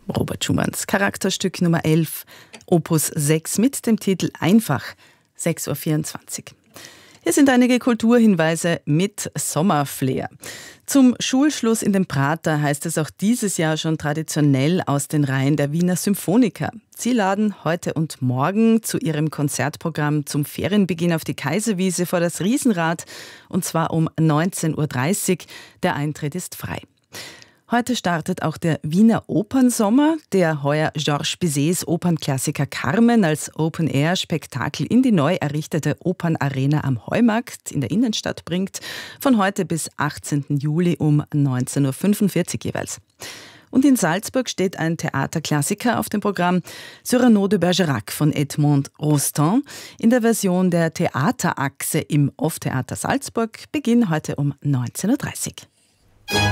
Robert Schumanns Charakterstück Nummer 11, Opus 6 mit dem Titel Einfach, 6.24 Uhr. Hier sind einige Kulturhinweise mit Sommerflair. Zum Schulschluss in dem Prater heißt es auch dieses Jahr schon traditionell aus den Reihen der Wiener Symphoniker. Sie laden heute und morgen zu ihrem Konzertprogramm zum Ferienbeginn auf die Kaiserwiese vor das Riesenrad, und zwar um 19.30 Uhr. Der Eintritt ist frei. Heute startet auch der Wiener Opernsommer, der heuer Georges Bizets Opernklassiker Carmen als Open-Air-Spektakel in die neu errichtete Opernarena am Heumarkt in der Innenstadt bringt, von heute bis 18. Juli um 19.45 Uhr jeweils. Und in Salzburg steht ein Theaterklassiker auf dem Programm, Cyrano de Bergerac von Edmond Rostand, in der Version der Theaterachse im Off-Theater Salzburg, Beginn heute um 19.30 Uhr.